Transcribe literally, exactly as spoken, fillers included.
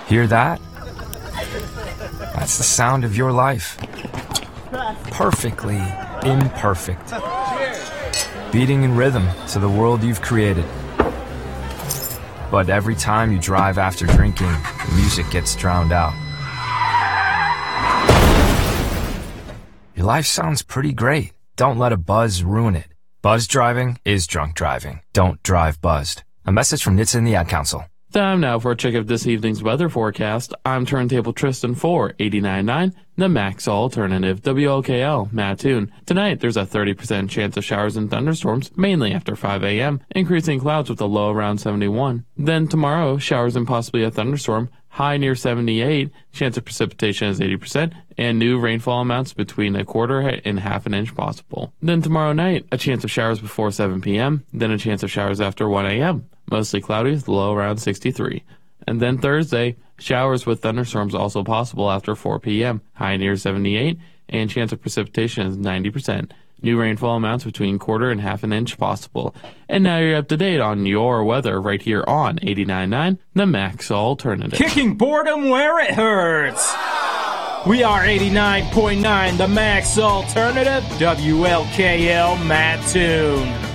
Hear that? That's the sound of your life. Perfectly imperfect. Beating in rhythm to the world you've created. But every time you drive after drinking, the music gets drowned out. Your life sounds pretty great. Don't let a buzz ruin it. Buzz driving is drunk driving. Don't drive buzzed. A message from N H T S A and the Ad Council. Time now for a check of this evening's weather forecast. I'm Turntable Tristan for eighty-nine point nine, the Max Alternative, W L K L, Mattoon. Tonight, there's a thirty percent chance of showers and thunderstorms, mainly after five a.m., increasing clouds with a low around seventy-one. Then tomorrow, showers and possibly a thunderstorm, high near seventy-eight, chance of precipitation is eighty percent, and new rainfall amounts between a quarter and half an inch possible. Then tomorrow night, a chance of showers before seven p.m., then a chance of showers after one a.m., mostly cloudy with low around sixty-three. And then Thursday, showers with thunderstorms also possible after four p.m., high near seventy-eight, and chance of precipitation is ninety percent. New rainfall amounts between quarter and half an inch possible. And now you're up to date on your weather right here on eighty-nine point nine, the Max Alternative. Kicking boredom where it hurts. We are eighty-nine point nine, the Max Alternative, W L K L Mattoon.